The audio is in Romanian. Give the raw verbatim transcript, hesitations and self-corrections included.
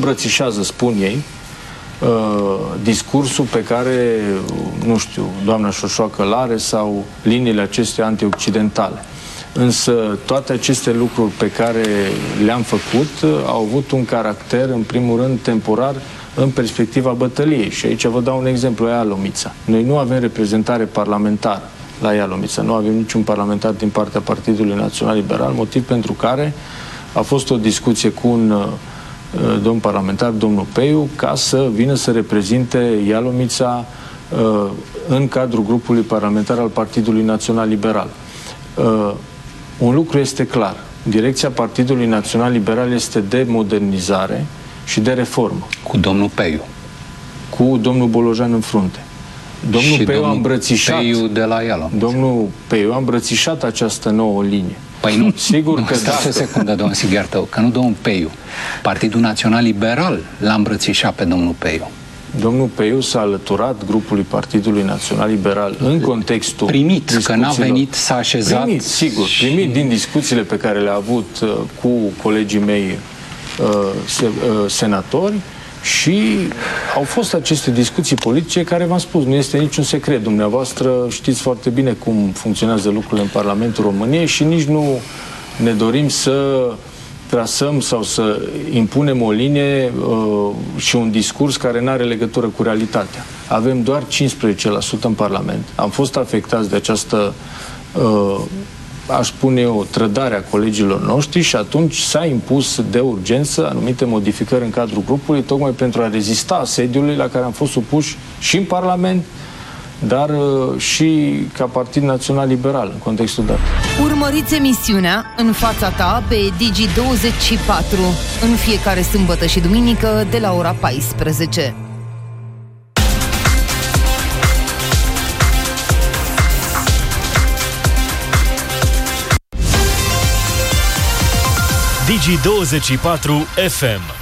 îmbrățișează, spun ei, uh, discursul pe care, nu știu, doamna Șoșoacă l-are sau liniile acestea antioccidentale. Însă toate aceste lucruri pe care le-am făcut au avut un caracter, în primul rând, temporar, în perspectiva bătăliei. Și aici vă dau un exemplu, Ialomița. Noi nu avem reprezentare parlamentară la Ialomița, nu avem niciun parlamentar din partea Partidului Național Liberal, motiv pentru care a fost o discuție cu un uh, domn parlamentar, domnul Peiu, ca să vină să reprezinte Ialomița uh, în cadrul grupului parlamentar al Partidului Național Liberal. Uh, un lucru este clar. Direcția Partidului Național Liberal este de modernizare și de reformă. Cu domnul Peiu. Cu domnul Bolojan în frunte. Domnul și Peiu domnul a îmbrățișat. Peiu de la Ialomița. Domnul Peiu a îmbrățișat această nouă linie. Păi nu, sigur că da. o secundă, domnul Sighiartău, că nu domnul Peiu. Partidul Național Liberal l-a îmbrățișat pe domnul Peiu. Domnul Peiu s-a alăturat grupului Partidului Național Liberal în contextul primit, că n-a venit, s-a așezat. Primit, sigur, și... primit din discuțiile pe care le-a avut uh, cu colegii mei uh, se, uh, senatori și au fost aceste discuții politice care, v-am spus, nu este niciun secret. Dumneavoastră știți foarte bine cum funcționează lucrurile în Parlamentul României și nici nu ne dorim să trasăm sau să impunem o linie uh, și un discurs care nu are legătură cu realitatea. Avem doar cincisprezece la sută în Parlament. Am fost afectați de această, uh, aș spune eu, trădare a colegilor noștri și atunci s-a impus de urgență anumite modificări în cadrul grupului, tocmai pentru a rezista asediului la care am fost supuși și în Parlament, dar uh, și ca Partid Național Liberal în contextul dat. Urmăriți emisiunea În fața ta pe Digi douăzeci și patru în fiecare sâmbătă și duminică de la ora paisprezece. Digi douăzeci și patru F M